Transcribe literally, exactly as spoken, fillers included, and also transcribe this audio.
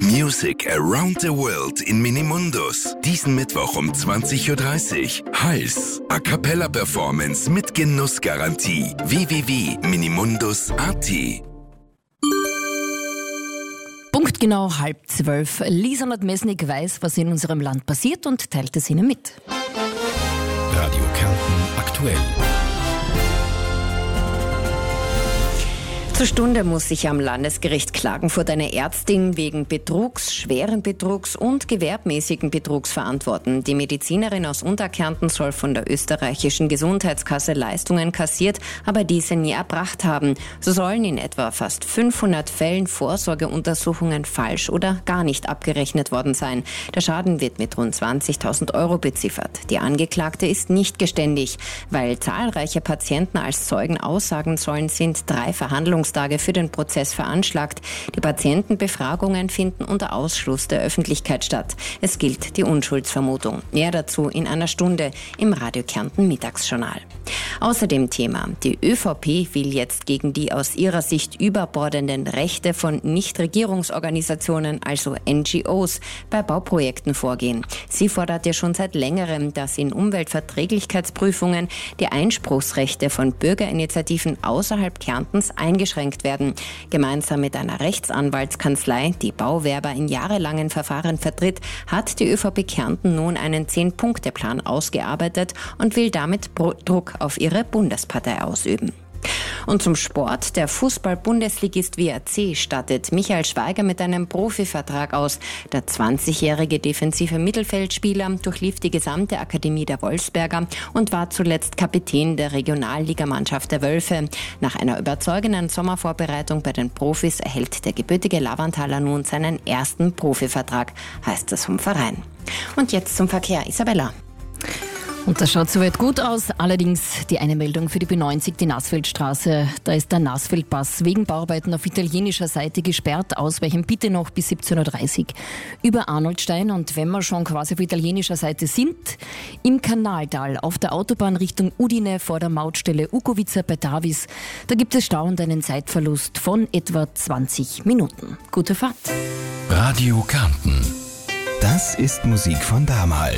Music around the world in Minimundus. Diesen Mittwoch um zwanzig Uhr dreißig. Heiß. A Cappella Performance mit Genussgarantie. w w w punkt minimundus punkt a t. Punktgenau halb zwölf. Lisa Nordmesnik weiß, was in unserem Land passiert und teilt es Ihnen mit. Radio Kärnten aktuell. Zur Stunde muss sich am Landesgericht Klagenfurt eine Ärztin wegen Betrugs, schweren Betrugs und gewerbmäßigen Betrugs verantworten. Die Medizinerin aus Unterkärnten soll von der österreichischen Gesundheitskasse Leistungen kassiert, aber diese nie erbracht haben. So sollen in etwa fast fünfhundert Fällen Vorsorgeuntersuchungen falsch oder gar nicht abgerechnet worden sein. Der Schaden wird mit rund zwanzigtausend Euro beziffert. Die Angeklagte ist nicht geständig. Weil zahlreiche Patienten als Zeugen aussagen sollen, sind drei Verhandlungstage für den Prozess veranschlagt. Die Patientenbefragungen finden unter Ausschluss der Öffentlichkeit statt. Es gilt die Unschuldsvermutung. Mehr dazu in einer Stunde im Radio Kärnten Mittagsjournal. Außerdem Thema: Die ÖVP will jetzt gegen die aus ihrer Sicht überbordenden Rechte von Nichtregierungsorganisationen, also N G Os, bei Bauprojekten vorgehen. Sie fordert ja schon seit längerem, dass in Umweltverträglichkeitsprüfungen die Einspruchsrechte von Bürgerinitiativen außerhalb Kärntens eingeschränkt werden. Gemeinsam mit einer Rechtsanwaltskanzlei, die Bauwerber in jahrelangen Verfahren vertritt, hat die ÖVP Kärnten nun einen Zehn-Punkte-Plan ausgearbeitet und will damit Druck auf ihre Bundespartei ausüben. Und zum Sport. Der Fußball-Bundesligist W R C stattet Michael Schweiger mit einem Profivertrag aus. Der zwanzigjährige defensive Mittelfeldspieler durchlief die gesamte Akademie der Wolfsberger und war zuletzt Kapitän der Regionalligamannschaft der Wölfe. Nach einer überzeugenden Sommervorbereitung bei den Profis erhält der gebürtige Lavanthaler nun seinen ersten Profivertrag, heißt es vom Verein. Und jetzt zum Verkehr. Isabella. Und das schaut soweit gut aus. Allerdings die eine Meldung für die B neunzig, die Nassfeldstraße. Da ist der Nassfeldpass wegen Bauarbeiten auf italienischer Seite gesperrt. Ausweichen bitte noch bis siebzehn Uhr dreißig über Arnoldstein. Und wenn wir schon quasi auf italienischer Seite sind, im Kanaltal auf der Autobahn Richtung Udine vor der Mautstelle Ukovica bei Davis, da gibt es Stau und einen Zeitverlust von etwa zwanzig Minuten. Gute Fahrt. Radio Kärnten. Das ist Musik von damals.